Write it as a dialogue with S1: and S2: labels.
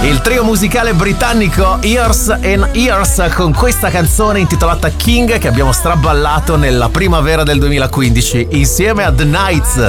S1: Il trio musicale britannico Years and Years con questa canzone intitolata King che abbiamo straballato nella primavera del 2015 insieme a The Nights.